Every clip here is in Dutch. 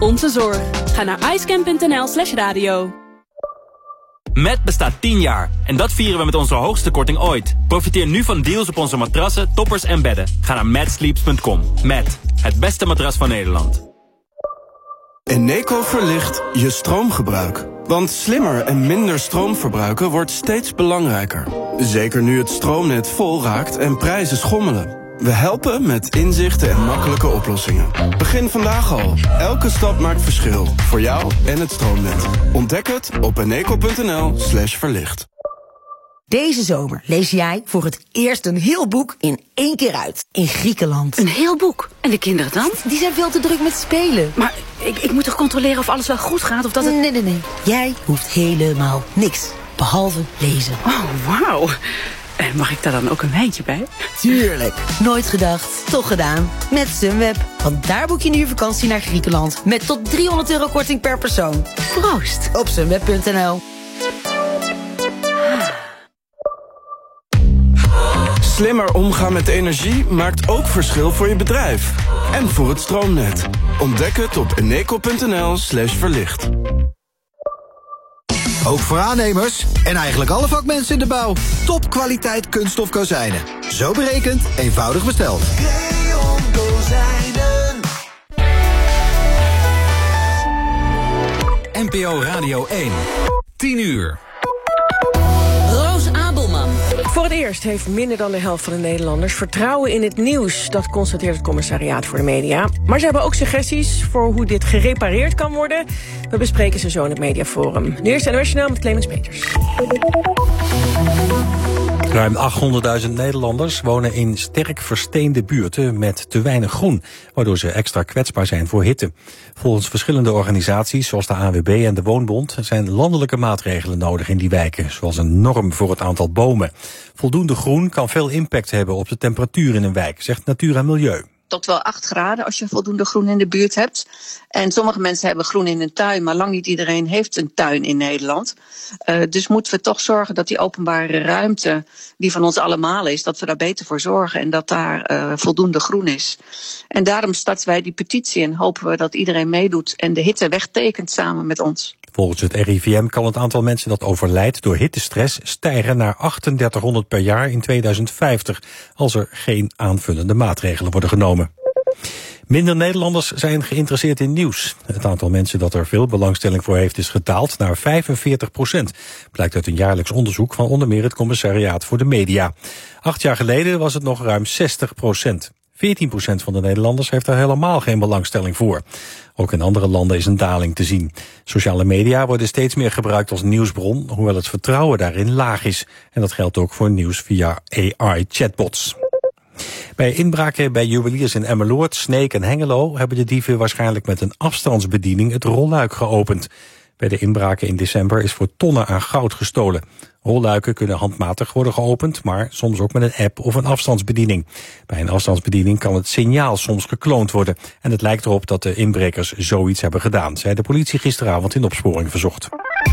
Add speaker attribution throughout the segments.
Speaker 1: onze zorg. Ga naar icecam.nl/radio.
Speaker 2: Met bestaat 10 jaar en dat vieren we met onze hoogste korting ooit. Profiteer nu van deals op onze matrassen, toppers en bedden. Ga naar matsleeps.com. Met het beste matras van Nederland.
Speaker 3: Eneco verlicht je stroomgebruik. Want slimmer en minder stroom verbruiken wordt steeds belangrijker. Zeker nu het stroomnet vol raakt en prijzen schommelen. We helpen met inzichten en makkelijke oplossingen. Begin vandaag al. Elke stap maakt verschil. Voor jou en het stroomnet. Ontdek het op eneco.nl/verlicht.
Speaker 4: Deze zomer lees jij voor het eerst een heel boek in 1 keer uit. In Griekenland.
Speaker 5: Een heel boek? En de kinderen dan?
Speaker 4: Die zijn veel te druk met spelen.
Speaker 5: Maar ik moet toch controleren of alles wel goed gaat? Of dat het...
Speaker 4: Nee. Jij hoeft helemaal niks. Behalve lezen.
Speaker 5: Oh, wauw. En mag ik daar dan ook een wijntje bij?
Speaker 4: Tuurlijk. Nooit gedacht, toch gedaan. Met Sunweb. Want daar boek je nu je vakantie naar Griekenland. Met tot €300 korting per persoon.
Speaker 5: Proost.
Speaker 4: Op sunweb.nl.
Speaker 3: Slimmer omgaan met energie maakt ook verschil voor je bedrijf. En voor het stroomnet. Ontdek het op eneco.nl/verlicht.
Speaker 6: Ook voor aannemers en eigenlijk alle vakmensen in de bouw. Topkwaliteit kunststof kozijnen. Zo berekend, eenvoudig besteld.
Speaker 7: Creon Kozijnen.
Speaker 8: NPO Radio 1. 10 uur.
Speaker 9: Roos Abelman.
Speaker 10: Voor het eerst heeft minder dan de helft van de Nederlanders vertrouwen in het nieuws. Dat constateert het Commissariaat voor de Media. Maar ze hebben ook suggesties voor hoe dit gerepareerd kan worden. We bespreken ze zo in het Mediaforum. Nu eerst NOS Journaal met Clemens Peters.
Speaker 11: Ruim 800.000 Nederlanders wonen in sterk versteende buurten met te weinig groen, waardoor ze extra kwetsbaar zijn voor hitte. Volgens verschillende organisaties, zoals de ANWB en de Woonbond, zijn landelijke maatregelen nodig in die wijken, zoals een norm voor het aantal bomen. Voldoende groen kan veel impact hebben op de temperatuur in een wijk, zegt Natuur en Milieu.
Speaker 12: Tot wel 8 graden als je voldoende groen in de buurt hebt. En sommige mensen hebben groen in hun tuin, maar lang niet iedereen heeft een tuin in Nederland. Dus moeten we toch zorgen dat die openbare ruimte, die van ons allemaal is, dat we daar beter voor zorgen en dat daar voldoende groen is. En daarom starten wij die petitie en hopen we dat iedereen meedoet en de hitte wegtekent samen met ons.
Speaker 11: Volgens het RIVM kan het aantal mensen dat overlijdt door hittestress stijgen naar 3800 per jaar in 2050, als er geen aanvullende maatregelen worden genomen. Minder Nederlanders zijn geïnteresseerd in nieuws. Het aantal mensen dat er veel belangstelling voor heeft is gedaald naar 45%. Blijkt uit een jaarlijks onderzoek van onder meer het Commissariaat voor de Media. 8 jaar geleden was het nog ruim 60%. 14% van de Nederlanders heeft er helemaal geen belangstelling voor. Ook in andere landen is een daling te zien. Sociale media worden steeds meer gebruikt als nieuwsbron, hoewel het vertrouwen daarin laag is. En dat geldt ook voor nieuws via AI-chatbots. Bij inbraken bij juweliers in Emmeloord, Sneek en Hengelo hebben de dieven waarschijnlijk met een afstandsbediening het rolluik geopend. Bij de inbraken in december is voor tonnen aan goud gestolen. Rolluiken kunnen handmatig worden geopend, maar soms ook met een app of een afstandsbediening. Bij een afstandsbediening kan het signaal soms gekloond worden. En het lijkt erop dat de inbrekers zoiets hebben gedaan, zei de politie gisteravond in opsporing verzocht.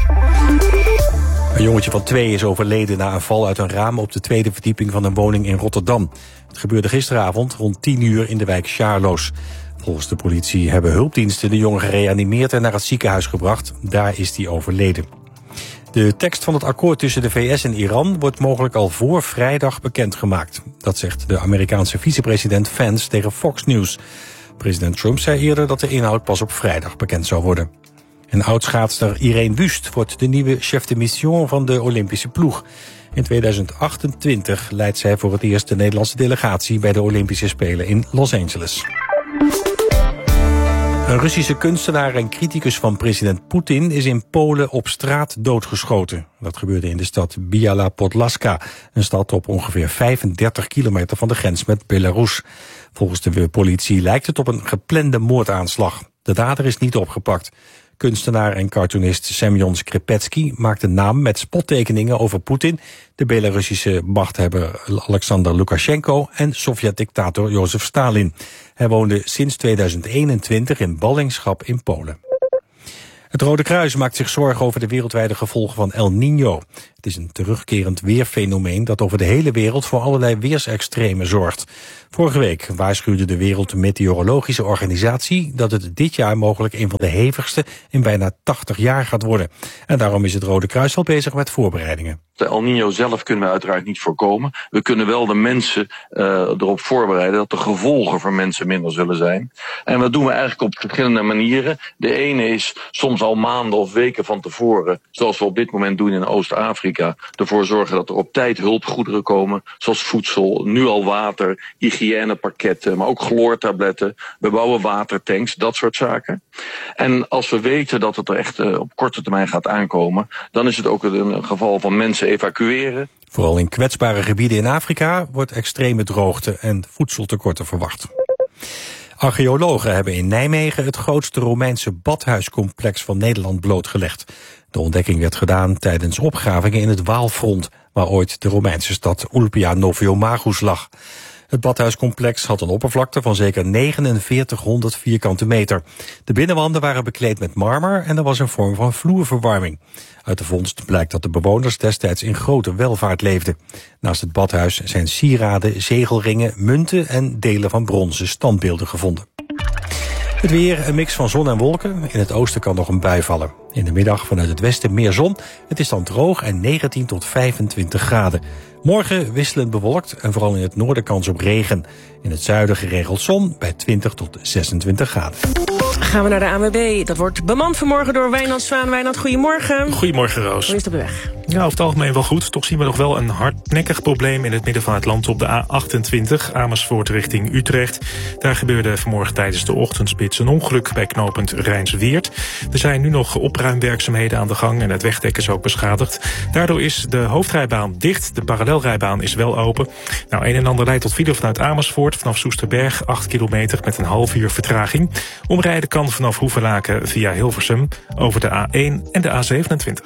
Speaker 11: Een jongetje van 2 is overleden na een val uit een raam op de 2e verdieping van een woning in Rotterdam. Het gebeurde gisteravond rond 10 uur in de wijk Sjaarloos. Volgens de politie hebben hulpdiensten de jongen gereanimeerd en naar het ziekenhuis gebracht. Daar is hij overleden. De tekst van het akkoord tussen de VS en Iran wordt mogelijk al voor vrijdag bekendgemaakt. Dat zegt de Amerikaanse vicepresident Vance tegen Fox News. President Trump zei eerder dat de inhoud pas op vrijdag bekend zou worden. En oudschaatster Irene Wust wordt de nieuwe chef de mission van de Olympische ploeg. In 2028 leidt zij voor het eerst de Nederlandse delegatie bij de Olympische Spelen in Los Angeles. Een Russische kunstenaar en criticus van president Poetin is in Polen op straat doodgeschoten. Dat gebeurde in de stad Biała Podlaska, een stad op ongeveer 35 kilometer van de grens met Belarus. Volgens de politie lijkt het op een geplande moordaanslag. De dader is niet opgepakt. Kunstenaar en cartoonist Semyon Skripetsky maakte naam met spottekeningen over Poetin, de Belarussische machthebber Alexander Lukashenko en Sovjet-dictator Jozef Stalin. Hij woonde sinds 2021 in ballingschap in Polen. Het Rode Kruis maakt zich zorgen over de wereldwijde gevolgen van El Niño. Het is een terugkerend weerfenomeen dat over de hele wereld voor allerlei weersextremen zorgt. Vorige week waarschuwde de Wereldmeteorologische Organisatie dat het dit jaar mogelijk een van de hevigste in bijna 80 jaar gaat worden. En daarom is het Rode Kruis al bezig met voorbereidingen.
Speaker 13: De El Niño zelf kunnen we uiteraard niet voorkomen. We kunnen wel de mensen erop voorbereiden dat de gevolgen voor mensen minder zullen zijn. En dat doen we eigenlijk op verschillende manieren. De ene is soms al maanden of weken van tevoren, zoals we op dit moment doen in Oost-Afrika, ervoor zorgen dat er op tijd hulpgoederen komen, zoals voedsel, nu al water, hygiënepakketten, maar ook chloortabletten. We bouwen watertanks, dat soort zaken. En als we weten dat het er echt op korte termijn gaat aankomen, dan is het ook een geval van mensen evacueren.
Speaker 11: Vooral in kwetsbare gebieden in Afrika wordt extreme droogte en voedseltekorten verwacht. Archeologen hebben in Nijmegen het grootste Romeinse badhuiscomplex van Nederland blootgelegd. De ontdekking werd gedaan tijdens opgravingen in het Waalfront, waar ooit de Romeinse stad Ulpia Noviomagus lag. Het badhuiscomplex had een oppervlakte van zeker 4900 vierkante meter. De binnenwanden waren bekleed met marmer en er was een vorm van vloerverwarming. Uit de vondst blijkt dat de bewoners destijds in grote welvaart leefden. Naast het badhuis zijn sieraden, zegelringen, munten en delen van bronzen standbeelden gevonden. Het weer, een mix van zon en wolken. In het oosten kan nog een bui vallen. In de middag vanuit het westen meer zon. Het is dan droog en 19 tot 25 graden. Morgen wisselend bewolkt en vooral in het noorden kans op regen. In het zuiden geregeld zon bij 20 tot 26 graden.
Speaker 10: Gaan we naar de ANWB. Dat wordt bemand vanmorgen door Wijnand Zwaan. Wijnand, goedemorgen.
Speaker 14: Goedemorgen, Roos.
Speaker 10: Hoe is het op de weg?
Speaker 14: Ja, over het algemeen wel goed. Toch zien we nog wel een hardnekkig probleem in het midden van het land op de A28, Amersfoort richting Utrecht. Daar gebeurde vanmorgen tijdens de ochtendspits een ongeluk bij knooppunt Rijnsweert. Er zijn nu nog opruimwerkzaamheden aan de gang en het wegdek is ook beschadigd. Daardoor is de hoofdrijbaan dicht. De parallelrijbaan is wel open. Nou, een en ander leidt tot file vanuit Amersfoort, vanaf Soesterberg, 8 kilometer met een half uur vertraging. Omrijden kan vanaf Hoevelaken via Hilversum over de A1 en de A27.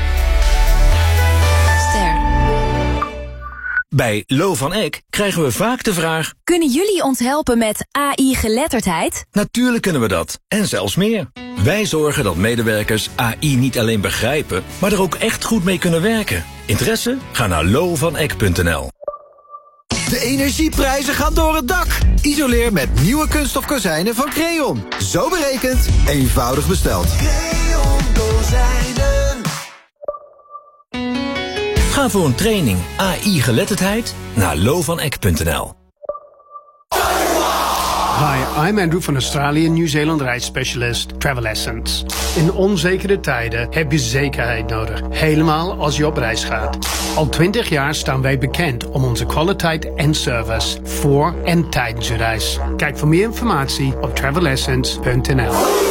Speaker 8: Bij Lo van Eck krijgen we vaak de vraag:
Speaker 15: kunnen jullie ons helpen met AI-geletterdheid?
Speaker 8: Natuurlijk kunnen we dat, en zelfs meer. Wij zorgen dat medewerkers AI niet alleen begrijpen, maar er ook echt goed mee kunnen werken. Interesse? Ga naar lovaneck.nl.
Speaker 6: De energieprijzen gaan door het dak. Isoleer met nieuwe kunststof kozijnen van Creon. Zo berekend, eenvoudig besteld.
Speaker 7: Creon kozijnen.
Speaker 8: Ga voor een training AI-geletterdheid naar lovaneck.nl.
Speaker 16: Hi, I'm Andrew van Australië, Nieuw-Zeeland reisspecialist Travel Essence. In onzekere tijden heb je zekerheid nodig, helemaal als je op reis gaat. Al 20 jaar staan wij bekend om onze kwaliteit en service voor en tijdens je reis. Kijk voor meer informatie op travelessence.nl.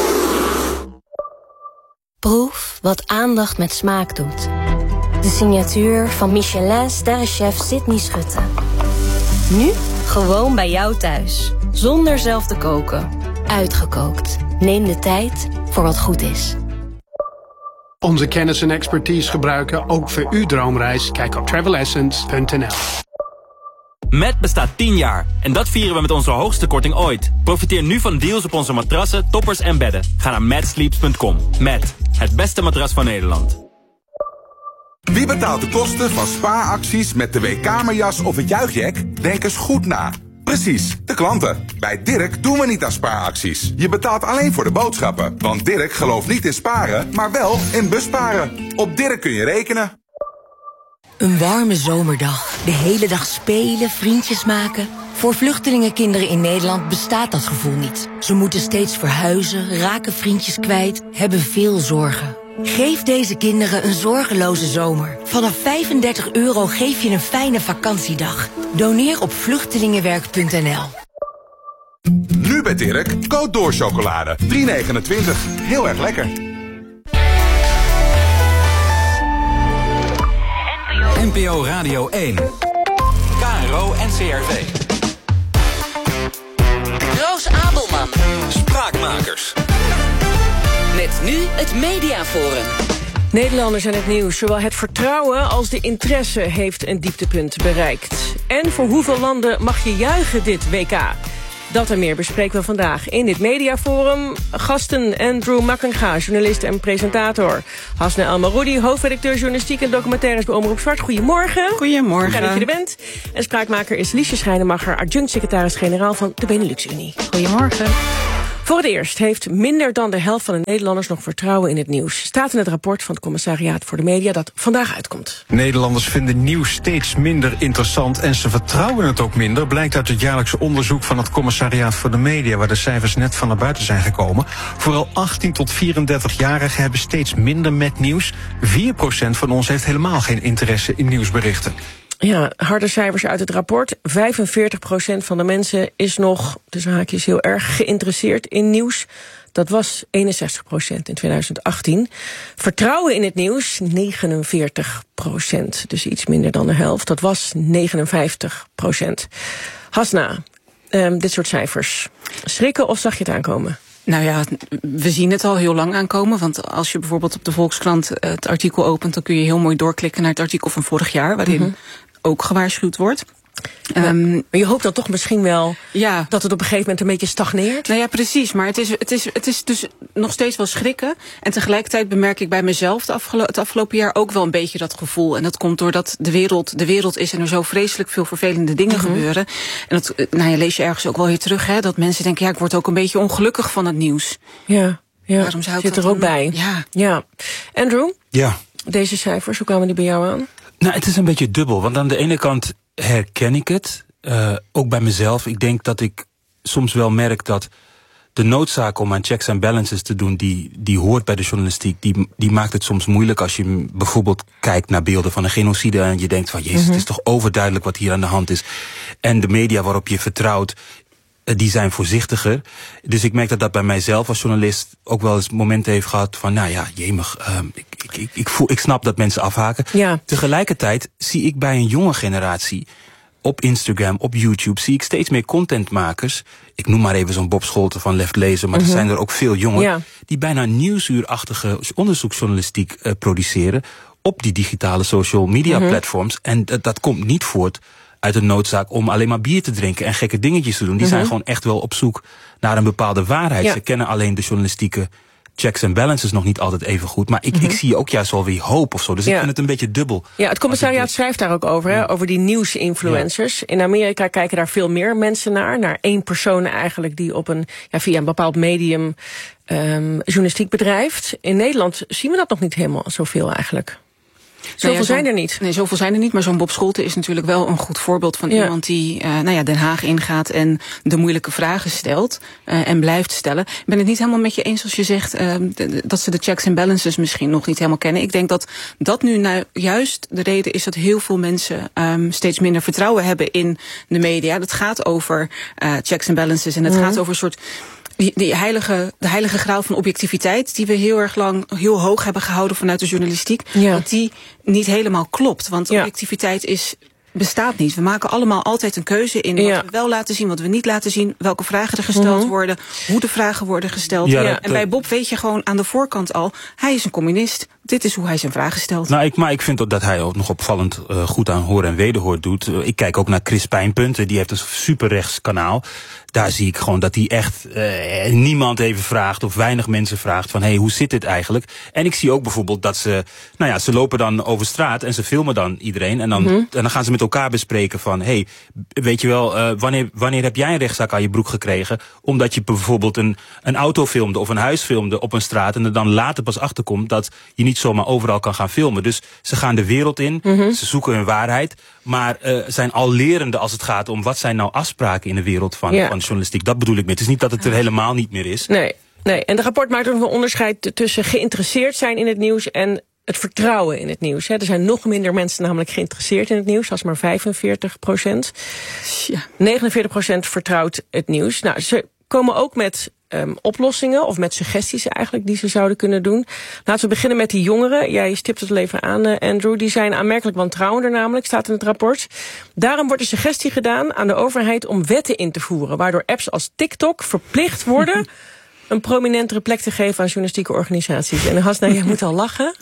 Speaker 17: Proef wat aandacht met smaak doet. De signatuur van Michelin-sterrenchef Sydney Schutte. Nu gewoon bij jou thuis. Zonder zelf te koken. Uitgekookt. Neem de tijd voor wat goed is.
Speaker 16: Onze kennis en expertise gebruiken ook voor uw droomreis. Kijk op travelessence.nl.
Speaker 2: Met bestaat 10 jaar en dat vieren we met onze hoogste korting ooit. Profiteer nu van deals op onze matrassen, toppers en bedden. Ga naar matsleeps.com. Met het beste matras van Nederland.
Speaker 18: Wie betaalt de kosten van spaaracties met de WK-kamerjas of het juichjack? Denk eens goed na. Precies, de klanten. Bij Dirk doen we niet aan spaaracties. Je betaalt alleen voor de boodschappen. Want Dirk gelooft niet in sparen, maar wel in busparen. Op Dirk kun je rekenen.
Speaker 4: Een warme zomerdag. De hele dag spelen, vriendjes maken. Voor vluchtelingenkinderen in Nederland bestaat dat gevoel niet. Ze moeten steeds verhuizen, raken vriendjes kwijt, hebben veel zorgen. Geef deze kinderen een zorgeloze zomer. Vanaf €35 geef je een fijne vakantiedag. Doneer op vluchtelingenwerk.nl.
Speaker 18: Nu bij Dirk, Côte d'Or chocolade. €3,29. Heel erg lekker.
Speaker 8: NPO Radio 1.
Speaker 2: KRO en CRV.
Speaker 9: Roos Abelman.
Speaker 8: Spraakmakers.
Speaker 9: Met nu het Mediaforum.
Speaker 10: Nederlanders en het nieuws. Zowel het vertrouwen als de interesse heeft een dieptepunt bereikt. En voor hoeveel landen mag je juichen dit WK? Dat en meer bespreken we vandaag in dit mediaforum. Gasten Andrew Makkenga, journalist en presentator. Hasna El-Maroudi, hoofdredacteur journalistiek en documentaires bij Omroep Zwart. Goedemorgen.
Speaker 5: Goedemorgen.
Speaker 10: Fijn dat je er bent. En spraakmaker is Liesje Schrijnemacher, adjunct-secretaris-generaal van de Benelux-Unie.
Speaker 5: Goedemorgen.
Speaker 10: Voor het eerst heeft minder dan de helft van de Nederlanders nog vertrouwen in het nieuws. Staat in het rapport van het Commissariaat voor de Media dat vandaag uitkomt.
Speaker 19: Nederlanders vinden nieuws steeds minder interessant en ze vertrouwen het ook minder. Blijkt uit het jaarlijkse onderzoek van het Commissariaat voor de Media, waar de cijfers net van naar buiten zijn gekomen. Vooral 18 tot 34-jarigen hebben steeds minder met nieuws. 4% van ons heeft helemaal geen interesse in nieuwsberichten.
Speaker 10: Ja, harde cijfers uit het rapport. 45% van de mensen is nog, tussen haakjes, heel erg geïnteresseerd in nieuws. Dat was 61% in 2018. Vertrouwen in het nieuws, 49%. Dus iets minder dan de helft. Dat was 59%. Hasna, dit soort cijfers. Schrikken of zag je het aankomen?
Speaker 5: Nou ja, we zien het al heel lang aankomen. Want als je bijvoorbeeld op de Volkskrant het artikel opent, dan kun je heel mooi doorklikken naar het artikel van vorig jaar, waarin ook gewaarschuwd wordt.
Speaker 10: Maar je hoopt dan toch misschien wel dat het op een gegeven moment een beetje stagneert?
Speaker 5: Nou ja, precies. Maar het is dus nog steeds wel schrikken. En tegelijkertijd bemerk ik bij mezelf het afgelopen jaar ook wel een beetje dat gevoel. En dat komt doordat de wereld is en er zo vreselijk veel vervelende dingen gebeuren. En dat lees je ergens ook wel weer terug, hè, dat mensen denken, ik word ook een beetje ongelukkig van het nieuws.
Speaker 10: Ja.
Speaker 5: Waarom zou ik
Speaker 10: zit
Speaker 5: dat
Speaker 10: er ook
Speaker 5: dan
Speaker 10: bij. Ja. Andrew?
Speaker 11: Ja.
Speaker 10: Deze cijfers, hoe kwamen die bij jou aan?
Speaker 11: Nou, het is een beetje dubbel. Want aan de ene kant herken ik het. Ook bij mezelf. Ik denk dat ik soms wel merk dat de noodzaak om aan checks en balances te doen, die hoort bij de journalistiek, die maakt het soms moeilijk als je bijvoorbeeld kijkt naar beelden van een genocide en je denkt van, jezus, het is toch overduidelijk wat hier aan de hand is. En de media waarop je vertrouwt, die zijn voorzichtiger. Dus ik merk dat bij mijzelf als journalist ook wel eens momenten heeft gehad van, jemig, ik snap dat mensen afhaken.
Speaker 10: Ja.
Speaker 11: Tegelijkertijd zie ik bij een jonge generatie op Instagram, op YouTube, zie ik steeds meer contentmakers. Ik noem maar even zo'n Bob Scholten van Left Lezer, maar er zijn er ook veel jongeren die bijna nieuwsuurachtige onderzoeksjournalistiek produceren op die digitale social media platforms. En dat komt niet voort uit een noodzaak om alleen maar bier te drinken en gekke dingetjes te doen. Die zijn gewoon echt wel op zoek naar een bepaalde waarheid. Ze kennen alleen de journalistieke checks en balances nog niet altijd even goed. Maar ik zie ook juist wel weer hoop of zo. Dus ik vind het een beetje dubbel.
Speaker 10: Ja, het commissariaat schrijft daar ook over, hè, over die nieuwsinfluencers. Ja. In Amerika kijken daar veel meer mensen naar één persoon eigenlijk die op via een bepaald medium journalistiek bedrijft. In Nederland zien we dat nog niet helemaal zoveel eigenlijk. Zoveel zijn er niet.
Speaker 5: Nee, zoveel zijn er niet. Maar zo'n Bob Scholten is natuurlijk wel een goed voorbeeld van iemand die Den Haag ingaat en de moeilijke vragen stelt en blijft stellen. Ik ben het niet helemaal met je eens als je zegt dat ze de checks en balances misschien nog niet helemaal kennen. Ik denk dat nu juist de reden is dat heel veel mensen steeds minder vertrouwen hebben in de media. Dat gaat over checks en balances en het gaat over een soort de heilige graal van objectiviteit die we heel erg lang heel hoog hebben gehouden vanuit de journalistiek, dat die niet helemaal klopt. Want objectiviteit bestaat niet. We maken allemaal altijd een keuze in wat we wel laten zien, wat we niet laten zien, welke vragen er gesteld worden, hoe de vragen worden gesteld. En bij Bob weet je gewoon aan de voorkant al, hij is een communist. Dit is hoe hij zijn vragen stelt.
Speaker 11: Maar ik vind dat hij ook nog opvallend goed aan hoor en wederhoor doet. Ik kijk ook naar Chris Pijnpunten, die heeft een superrechts kanaal. Daar zie ik gewoon dat hij echt niemand even vraagt of weinig mensen vraagt van hoe zit dit eigenlijk? En ik zie ook bijvoorbeeld dat ze lopen dan over straat en ze filmen dan iedereen en dan gaan ze met elkaar bespreken van weet je wel, wanneer heb jij een rechtszaak aan je broek gekregen omdat je bijvoorbeeld een auto filmde of een huis filmde op een straat en er dan later pas achterkomt dat je niet zomaar overal kan gaan filmen. Dus ze gaan de wereld in, ze zoeken hun waarheid, maar zijn al lerende als het gaat om wat zijn nou afspraken in de wereld van journalistiek. Dat bedoel ik met. Het is niet dat het er helemaal niet meer is.
Speaker 10: Nee. En het rapport maakt ook een onderscheid tussen geïnteresseerd zijn in het nieuws en het vertrouwen in het nieuws. Er zijn nog minder mensen namelijk geïnteresseerd in het nieuws. Dat is maar 45%. 49% vertrouwt het nieuws. Nou, ze komen ook met oplossingen of met suggesties eigenlijk die ze zouden kunnen doen. Laten we beginnen met die jongeren. Jij stipt het al even aan, Andrew. Die zijn aanmerkelijk wantrouwender namelijk, staat in het rapport. Daarom wordt de suggestie gedaan aan de overheid om wetten in te voeren, waardoor apps als TikTok verplicht worden een prominentere plek te geven aan journalistieke organisaties. En Hasna, jij moet al lachen.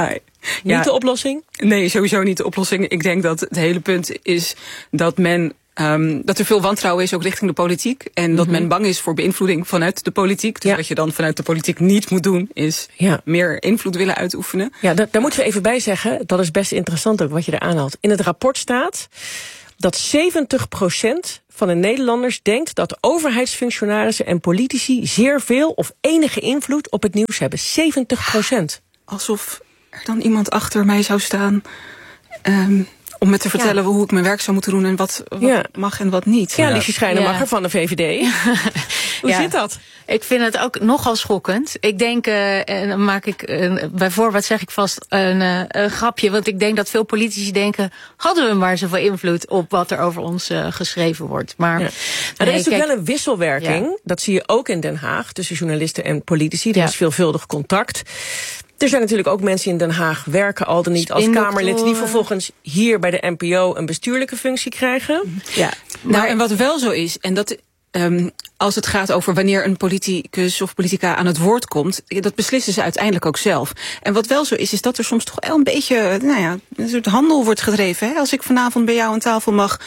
Speaker 10: Niet de oplossing?
Speaker 5: Nee, sowieso niet de oplossing. Ik denk dat het hele punt is dat men dat er veel wantrouwen is ook richting de politiek. En dat men bang is voor beïnvloeding vanuit de politiek. Dus wat je dan vanuit de politiek niet moet doen, is meer invloed willen uitoefenen.
Speaker 10: Ja, daar moeten we even bij zeggen, dat is best interessant ook wat je er aanhaalt. In het rapport staat dat 70% van de Nederlanders denkt dat overheidsfunctionarissen en politici zeer veel of enige invloed op het nieuws hebben. 70%.
Speaker 5: Alsof er dan iemand achter mij zou staan om me te vertellen hoe ik mijn werk zou moeten doen en wat mag en wat niet.
Speaker 10: Ja, Liesje Schrijnemacher van de VVD. Hoe zit dat?
Speaker 20: Ik vind het ook nogal schokkend. Ik denk, en dan maak ik bij voorbaat zeg ik vast een grapje, want ik denk dat veel politici denken, hadden we maar zoveel invloed op wat er over ons geschreven wordt. Maar
Speaker 10: er is natuurlijk wel een wisselwerking, dat zie je ook in Den Haag, tussen journalisten en politici. Er is veelvuldig contact. Er zijn natuurlijk ook mensen in Den Haag werken al dan niet als Kamerlid die vervolgens hier bij de NPO een bestuurlijke functie krijgen.
Speaker 5: Ja, nou en wat wel zo is, en dat als het gaat over wanneer een politicus of politica aan het woord komt, dat beslissen ze uiteindelijk ook zelf. En wat wel zo is dat er soms toch wel een beetje, een soort handel wordt gedreven. Hè? Als ik vanavond bij jou aan tafel mag.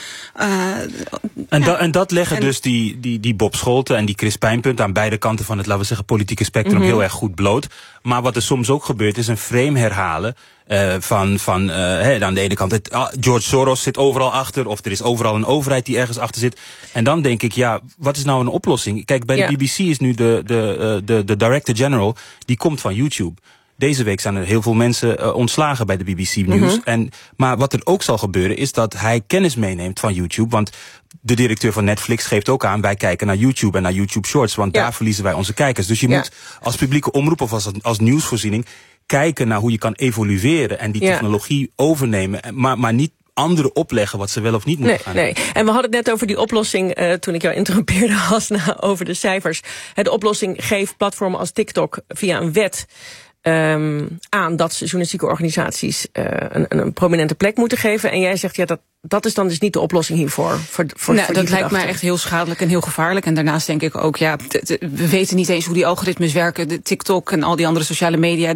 Speaker 2: En dat leggen dus die Bob Scholten en die Chris Pijnpunt aan beide kanten van het, laten we zeggen, politieke spectrum heel erg goed bloot. Maar wat er soms ook gebeurt is een frame herhalen. Aan de ene kant, George Soros zit overal achter, of er is overal een overheid die ergens achter zit. En dan denk ik, wat is nou een oplossing? Kijk, bij de BBC is nu de Director-General, die komt van YouTube. Deze week zijn er heel veel mensen ontslagen bij de BBC News. Maar wat er ook zal gebeuren is dat hij kennis meeneemt van YouTube. Want de directeur van Netflix geeft ook aan, wij kijken naar YouTube en naar YouTube Shorts. Want daar verliezen wij onze kijkers. Dus je moet als publieke omroep of als nieuwsvoorziening kijken naar hoe je kan evolueren en die technologie overnemen. Maar niet anderen opleggen wat ze wel of niet moeten gaan.
Speaker 10: Nee. En we hadden het net over die oplossing toen ik jou interrumpeerde, Hasna, over de cijfers. De oplossing geeft platformen als TikTok via een wet aan dat journalistieke organisaties een prominente plek moeten geven. En jij zegt, dat is dan dus niet de oplossing hiervoor.
Speaker 5: Dat lijkt mij echt heel schadelijk en heel gevaarlijk. En daarnaast denk ik ook, we weten niet eens hoe die algoritmes werken. De TikTok en al die andere sociale media.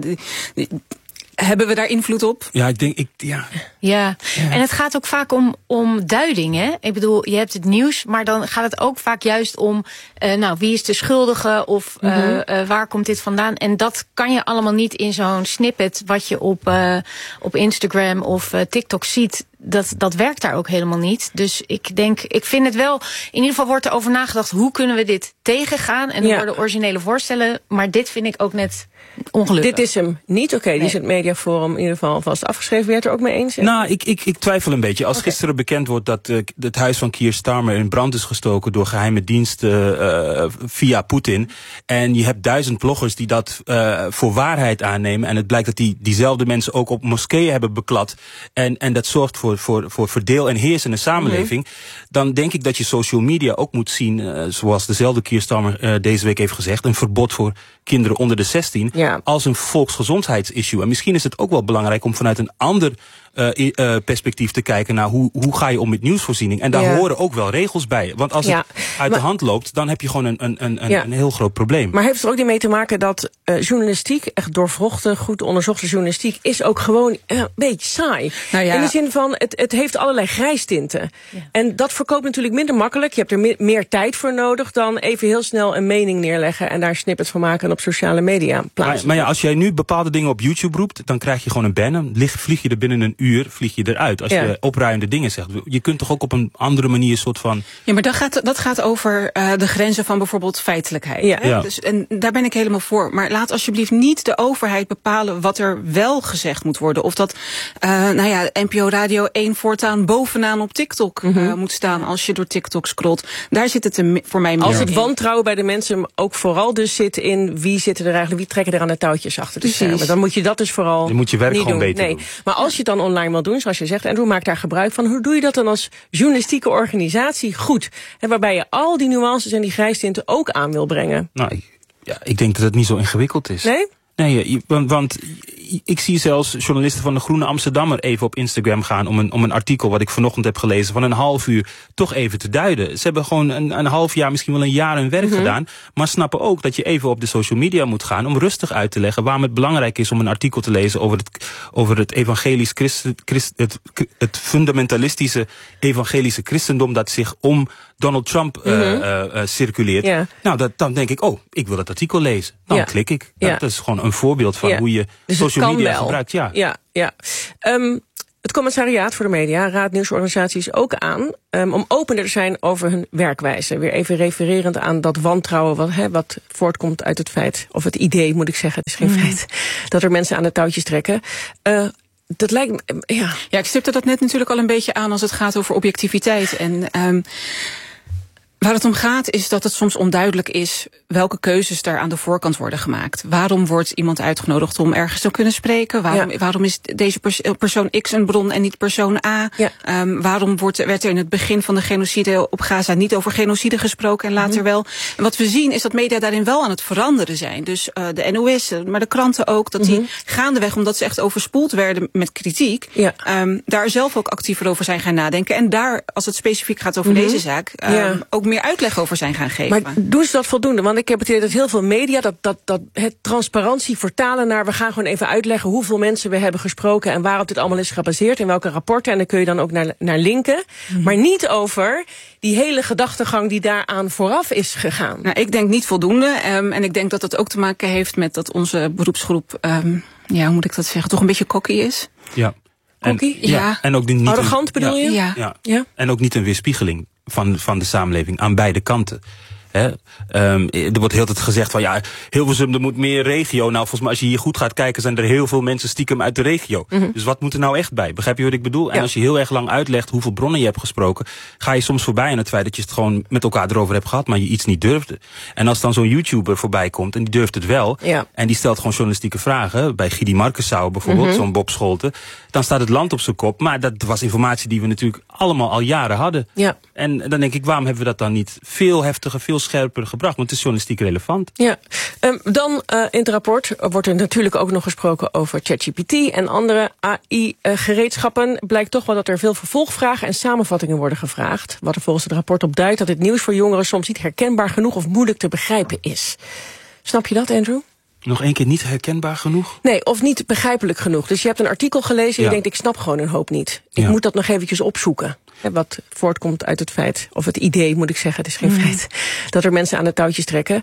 Speaker 5: Hebben we daar invloed op?
Speaker 2: Ja, ik denk,
Speaker 20: Ja, en het gaat ook vaak om duiding, hè? Ik bedoel, je hebt het nieuws, maar dan gaat het ook vaak juist om, wie is de schuldige of waar komt dit vandaan? En dat kan je allemaal niet in zo'n snippet wat je op Instagram of TikTok ziet. Dat werkt daar ook helemaal niet. Dus ik vind het wel, in ieder geval wordt er over nagedacht, hoe kunnen we dit tegengaan? En er worden originele voorstellen, maar dit vind ik ook net ongelukkig.
Speaker 10: Dit is hem niet, oké, die is het Mediaforum in ieder geval vast afgeschreven. Ben je het er ook mee eens?
Speaker 2: Nou, ik twijfel een beetje. Als gisteren bekend wordt dat het huis van Keir Starmer in brand is gestoken door geheime diensten via Poetin. En je hebt 1000 bloggers die dat voor waarheid aannemen. En het blijkt dat diezelfde mensen ook op moskeeën hebben beklad. En dat zorgt voor verdeel en heers in de samenleving. Dan denk ik dat je social media ook moet zien, zoals dezelfde Keir Starmer deze week heeft gezegd, een verbod voor kinderen onder de 16, als een volksgezondheidsissue. En misschien is het ook wel belangrijk om vanuit een ander perspectief te kijken naar hoe ga je om met nieuwsvoorziening. En daar horen ook wel regels bij. Want als het uit de hand loopt, dan heb je gewoon een heel groot probleem.
Speaker 10: Maar heeft het er ook niet mee te maken dat journalistiek, echt doorvrochte, goed onderzochte journalistiek, is ook gewoon een beetje saai. In de zin van, het heeft allerlei grijstinten. Ja. En dat verkoopt natuurlijk minder makkelijk. Je hebt er meer tijd voor nodig dan even heel snel een mening neerleggen en daar snippets van maken en op sociale media plaatsen.
Speaker 2: Maar als jij nu bepaalde dingen op YouTube roept, dan krijg je gewoon een ban. Dan vlieg je er binnen een uur eruit. Als je opruiende dingen zegt. Je kunt toch ook op een andere manier soort van.
Speaker 5: Ja, maar dat gaat over de grenzen van bijvoorbeeld feitelijkheid. Ja.
Speaker 2: Ja.
Speaker 5: Dus, en daar ben ik helemaal voor. Maar laat alsjeblieft niet de overheid bepalen wat er wel gezegd moet worden. Of dat NPO Radio 1 voortaan bovenaan op TikTok moet staan als je door TikTok scrolt. Daar zit het voor mij meer
Speaker 10: als het wantrouwen bij de mensen ook vooral dus zit in wie zitten er eigenlijk, wie trekken er aan de touwtjes achter de schermen. Dan moet je dat dus vooral
Speaker 2: je moet je werk
Speaker 10: niet
Speaker 2: gewoon
Speaker 10: doen.
Speaker 2: beter doen.
Speaker 10: Maar als je het dan online wil doen, zoals je zegt, en hoe maak daar gebruik van, hoe doe je dat dan als journalistieke organisatie goed? En waarbij je al die nuances en die grijstinten ook aan wil brengen.
Speaker 2: Nou, ik denk dat het niet zo ingewikkeld is.
Speaker 10: Nee?
Speaker 2: Nee, want ik zie zelfs journalisten van de Groene Amsterdammer even op Instagram gaan om een artikel wat ik vanochtend heb gelezen van een half uur toch even te duiden. Ze hebben gewoon een half jaar, misschien wel een jaar hun werk gedaan, maar snappen ook dat je even op de social media moet gaan om rustig uit te leggen waarom het belangrijk is om een artikel te lezen over het evangelisch het fundamentalistische evangelische christendom dat zich om Donald Trump circuleert. Yeah. Nou, dan denk ik, ik wil dat artikel lezen. Dan klik ik. Ja. Dat is gewoon een voorbeeld van hoe je dus social media gebruikt. Ja.
Speaker 10: Het commissariaat voor de media raadt nieuwsorganisaties ook aan om opener te zijn over hun werkwijze. Weer even refererend aan dat wantrouwen wat voortkomt uit het feit, of het idee moet ik zeggen, het is geen feit, dat er mensen aan de touwtjes trekken. Dat lijkt me,
Speaker 5: Ja, ik stipte dat net natuurlijk al een beetje aan als het gaat over objectiviteit. En waar het om gaat is dat het soms onduidelijk is welke keuzes daar aan de voorkant worden gemaakt. Waarom wordt iemand uitgenodigd om ergens te kunnen spreken? Waarom is deze persoon X een bron en niet persoon A? Ja. Waarom werd er in het begin van de genocide op Gaza niet over genocide gesproken en later wel? En wat we zien is dat media daarin wel aan het veranderen zijn. Dus de NOS, maar de kranten ook, dat die gaandeweg, omdat ze echt overspoeld werden met kritiek, daar zelf ook actiever over zijn gaan nadenken. En daar, als het specifiek gaat over deze zaak, ook meer uitleg over zijn gaan geven.
Speaker 10: Maar doen ze dat voldoende? Want ik heb het idee dat heel veel media dat het transparantie vertalen naar we gaan gewoon even uitleggen hoeveel mensen we hebben gesproken en waarop dit allemaal is gebaseerd, in welke rapporten, en dan kun je dan ook naar linken. Maar niet over die hele gedachtegang die daaraan vooraf is gegaan.
Speaker 5: Nou, ik denk niet voldoende. En ik denk dat dat ook te maken heeft met dat onze beroepsgroep, hoe moet ik dat zeggen, toch een beetje cocky is.
Speaker 2: Ja. En ook niet
Speaker 10: arrogant bedoel je?
Speaker 2: Ja. En ook niet een weerspiegeling van de samenleving aan beide kanten. Er wordt heel tijd gezegd van Hilversum, er moet meer regio. Nou, volgens mij als je hier goed gaat kijken, zijn er heel veel mensen stiekem uit de regio. Dus wat moet er nou echt bij? Begrijp je wat ik bedoel? En als je heel erg lang uitlegt hoeveel bronnen je hebt gesproken, ga je soms voorbij aan het feit dat je het gewoon met elkaar erover hebt gehad, maar je iets niet durfde. En als dan zo'n YouTuber voorbij komt en die durft het wel, en die stelt gewoon journalistieke vragen, bij Gidi Markensauer bijvoorbeeld, zo'n Bob Scholten, dan staat het land op zijn kop. Maar dat was informatie die we natuurlijk allemaal al jaren hadden. Ja. En dan denk ik, waarom hebben we dat dan niet veel heftiger, veel scherper gebracht? Want het is journalistiek relevant.
Speaker 10: Ja. Dan in het rapport wordt er natuurlijk ook nog gesproken over ChatGPT en andere AI-gereedschappen. Blijkt toch wel dat er veel vervolgvragen en samenvattingen worden gevraagd. Wat er volgens het rapport op duidt dat het nieuws voor jongeren soms niet herkenbaar genoeg of moeilijk te begrijpen is. Snap je dat, Andrew?
Speaker 2: Nog één keer niet herkenbaar genoeg?
Speaker 10: Nee, of niet begrijpelijk genoeg. Dus je hebt een artikel gelezen en je denkt, ik snap gewoon een hoop niet. Ik moet dat nog eventjes opzoeken. Wat voortkomt uit het feit, of het idee moet ik zeggen, het is geen feit, dat er mensen aan de touwtjes trekken.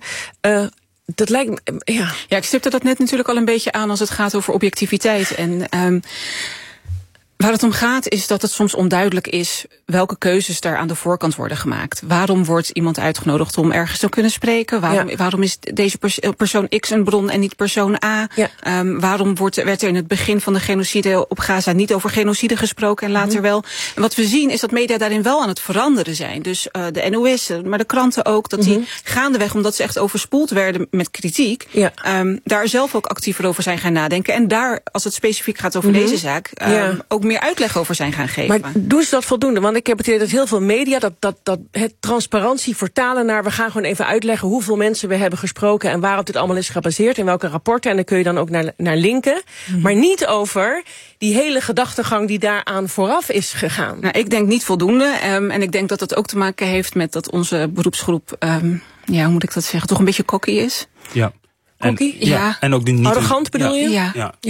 Speaker 10: Dat lijkt me,
Speaker 5: Ja, ik stipte dat net natuurlijk al een beetje aan als het gaat over objectiviteit. En waar het om gaat is dat het soms onduidelijk is welke keuzes daar aan de voorkant worden gemaakt. Waarom wordt iemand uitgenodigd om ergens te kunnen spreken? Waarom is deze persoon X een bron en niet persoon A? Waarom werd er in het begin van de genocide op Gaza niet over genocide gesproken en later wel? En wat we zien is dat media daarin wel aan het veranderen zijn. Dus de NOS, maar de kranten ook, dat die gaandeweg, omdat ze echt overspoeld werden met kritiek, daar zelf ook actiever over zijn gaan nadenken. En daar, als het specifiek gaat over deze zaak, ook meer uitleg over zijn gaan geven.
Speaker 10: Maar doen ze dat voldoende? Want ik heb het idee dat heel veel media dat het transparantie vertalen naar we gaan gewoon even uitleggen hoeveel mensen we hebben gesproken en waarop dit allemaal is gebaseerd, in welke rapporten, en dan kun je dan ook naar linken. Maar niet over die hele gedachtegang die daaraan vooraf is gegaan.
Speaker 5: Nou, ik denk niet voldoende. En ik denk dat dat ook te maken heeft met dat onze beroepsgroep, hoe moet ik dat zeggen, toch een beetje cocky is.
Speaker 2: Ja.
Speaker 10: Cocky?
Speaker 2: En ook niet
Speaker 10: arrogant bedoel je?
Speaker 2: Ja.